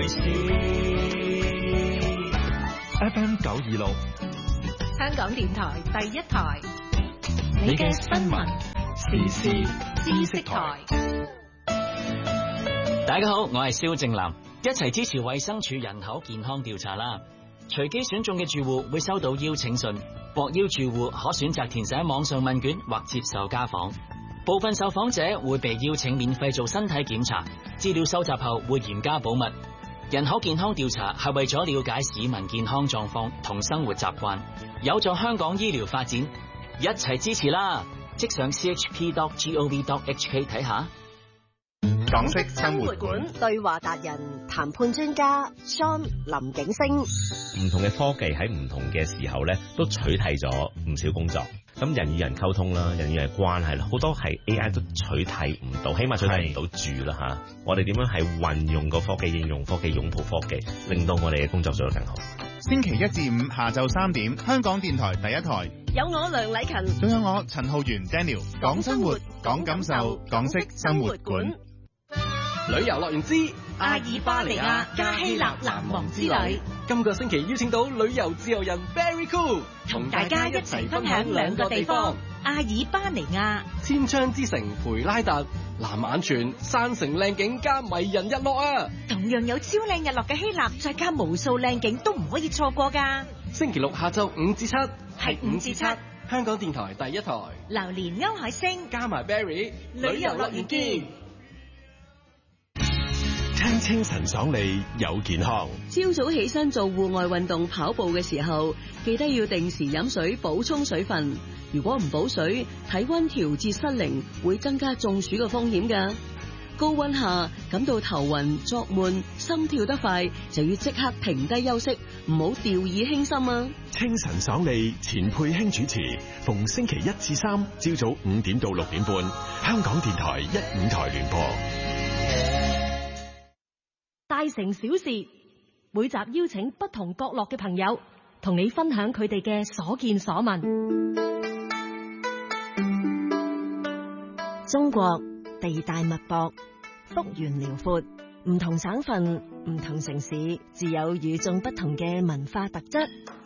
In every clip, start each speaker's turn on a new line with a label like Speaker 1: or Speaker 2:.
Speaker 1: 事。
Speaker 2: FM 926，
Speaker 3: 香港電台第一台，
Speaker 2: 你嘅新聞時事知識台。
Speaker 1: 大家好，我係蕭正楠，一齊支持衛生署人口健康調查啦！隨機選中嘅住戶會收到邀請信，獲邀住戶可選擇填寫網上問卷或接受家訪。部分受訪者會被邀請免費做身體檢查，資料收集後會嚴加保密。人口健康調查係為咗了解市民健康狀況同生活習慣，有助香港醫療發展，一齊支持啦！即上 chp.gov.hk 睇下。
Speaker 4: 港式生活館
Speaker 3: 對話達人、談判專家 Sean 林景星。
Speaker 5: 唔同嘅科技喺唔同嘅時候咧，都取替咗唔少工作。咁人與人溝通啦，人與人關係啦，好多係 AI 都取替唔到，起碼取替唔到住啦吓。我哋點樣係運用個科技、應用科技、擁抱科技，令到我哋嘅工作做得更好。
Speaker 4: 星期一至五下晝3點，香港電台第一台，
Speaker 3: 有我梁禮勤，
Speaker 4: 仲有我陳浩源 Daniel， 講生活，講感受，港式生活館。
Speaker 6: 旅遊樂園之
Speaker 3: 阿爾巴尼亞加希臘難忘之旅，
Speaker 6: 今個星期邀請到旅遊自由人 Very Cool，
Speaker 3: 同大家一齊分享兩個地方：阿爾巴尼亞
Speaker 6: 千窗之城培拉達、藍眼泉、山城靚景加迷人日落啊！
Speaker 3: 同樣有超靚日落嘅希臘，再加無數靚景都唔可以錯過㗎。
Speaker 6: 星期六下晝5至7，
Speaker 3: 係5至7，
Speaker 6: 香港電台第一台，
Speaker 3: 榴蓮歐海星
Speaker 6: 加埋 Berry， 旅遊樂園見。
Speaker 2: 聽清晨爽利有健康。
Speaker 7: 朝早起身做戶外運動跑步嘅時候，記得要定時飲水補充水分。如果唔補水，體溫調節失靈，會增加中暑嘅風險㗎。高溫下感到頭暈、作悶、心跳得快，就要即刻停低休息，唔好掉以輕心啊！
Speaker 2: 清晨爽利，錢佩興主持，逢星期1至3朝早5點到6點半，香港電台1、5台聯播。
Speaker 8: 大城小事，每集邀請不同角落嘅朋友，同你分享佢哋嘅所見所聞。中國地大物博，幅員遼闊，唔同省份、唔同城市，自有與眾不同嘅文化特質。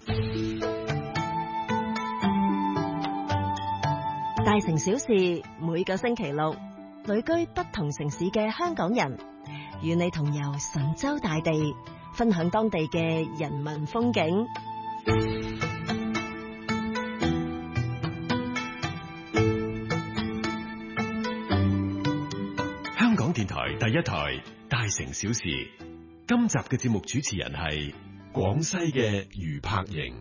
Speaker 8: 大城小事，每個星期六，旅居不同城市嘅香港人，與你同遊神州大地，分享當地嘅人文風景。
Speaker 2: 香港電台第一台大城小事，今集嘅節目主持人係廣西嘅余柏瑩。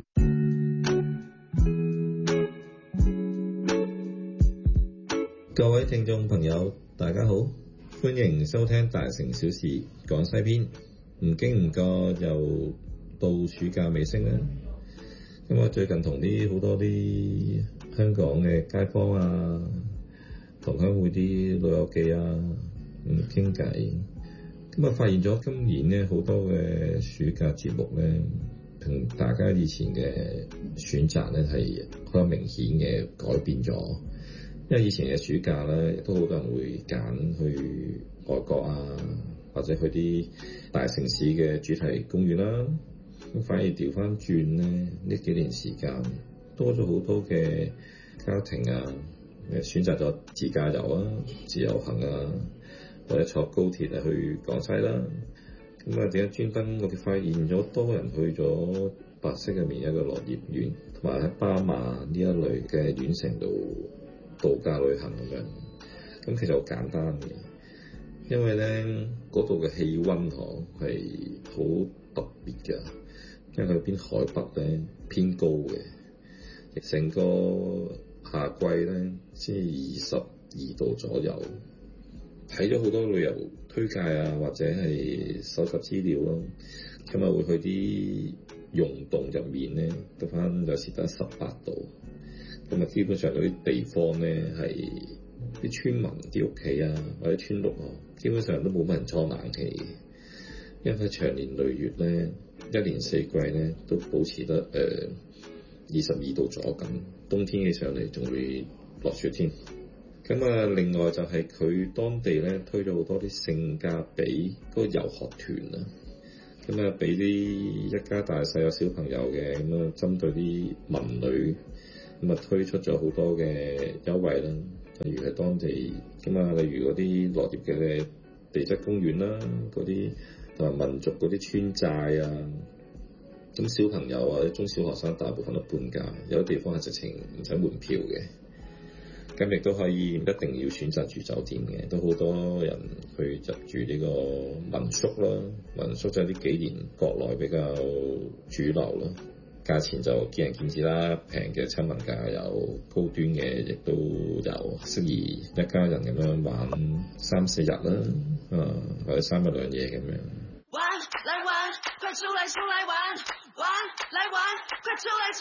Speaker 9: 各位聽眾朋友，大家好，歡迎收聽大城小事廣西篇。唔經唔覺又到暑假尾聲啦。咁我最近同好多啲香港嘅街坊啊，同鄉會啲老友記啊傾偈。咁啊發現咗今年咧好多嘅暑假節目咧，同大家以前嘅選擇咧係好有明顯嘅改變咗。因為以前嘅暑假咧，都好多人會揀去外國啊，或者去啲大城市嘅主題公園啦。咁反而調翻轉咧，呢幾年時間多咗好多嘅家庭啊，選擇咗自駕遊啊、自由行啊，或者坐高鐵啊去廣西啦。咁啊，點解專登我哋發現咗多人去咗白色入面一個落葉縣，同埋喺巴馬呢一類嘅縣城度度假旅行咁樣。咁其實好簡單嘅，因為咧嗰度嘅氣溫係好特別嘅，因為佢邊海拔咧偏高嘅，成個夏季咧先22度左右。睇咗好多旅遊推介啊，或者係搜集資料咯，咁啊會去啲溶洞入面咧，得翻有時得18度，咁啊基本上嗰啲地方咧係啲村民啲屋企啊，或者村屋啊，基本上都冇乜人裝冷氣，因為長年累月咧，一年四季咧都保持得22度左右咁，冬天起上嚟仲會落雪添。咁啊，另外就係佢當地咧推咗好多啲性價比嗰個遊學團啊， 咁啊俾啲一家大細有小朋友嘅，咁啊針對啲文女，咁啊推出咗好多嘅優惠啦，例如係當地咁啊，例如嗰啲落葉嘅地質公園啦，嗰啲同埋民族嗰啲村寨啊，咁小朋友或者中小學生大部分都半價，有啲地方係直情唔使門票嘅。咁亦都可以唔一定要選擇住酒店嘅，都好多人去入住呢個民宿啦。民宿就係呢幾年國內比較主流啦，價錢就見仁見智啦，平嘅親民價有，高端嘅亦都有，適宜一家人咁樣玩3-4日啦，或者3日2夜咁樣。玩來玩，快出來玩，玩來玩，快出來